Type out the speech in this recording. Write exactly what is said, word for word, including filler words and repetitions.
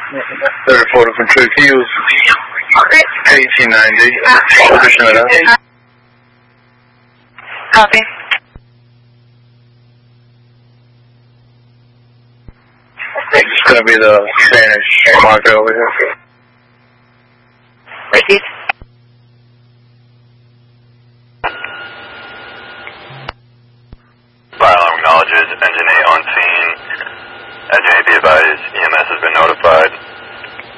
third photo from True Heels. eighteen ninety. Position it up. Copy. It's going to be the Spanish marker over here. Received. Fire alarm acknowledges engine eight on scene. Engine eight, be advised, E M S has been notified.